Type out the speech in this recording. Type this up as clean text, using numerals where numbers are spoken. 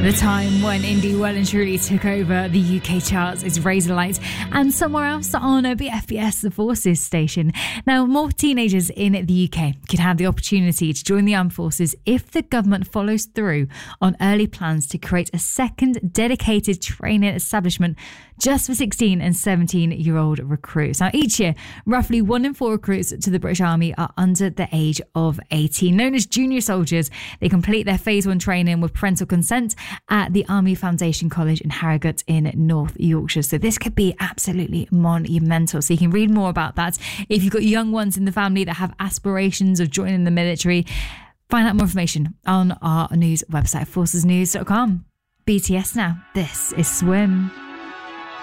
The time when indie well and truly took over the UK charts is Razorlight, and somewhere else on BFBS, the Forces station. Now, more teenagers in the UK could have the opportunity to join the armed forces if the government follows through on early plans to create a second dedicated training establishment just for 16 and 17-year-old recruits. Now, each year, roughly 1 in 4 recruits to the British Army are under the age of 18. Known as junior soldiers, they complete their Phase 1 training with parental consent at the Army Foundation College in Harrogate in North Yorkshire. So this could be absolutely monumental. So you can read more about that. If you've got young ones in the family that have aspirations of joining the military, find out more information on our news website, forcesnews.com. BTS now. This is Swim.